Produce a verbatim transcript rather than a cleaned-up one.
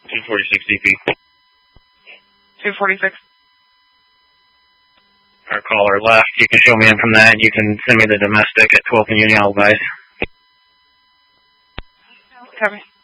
two forty-six D P. two forty-six. Our caller left. You can show me in from that. You can send me the domestic at twelfth and Union, I'll advise. Copy.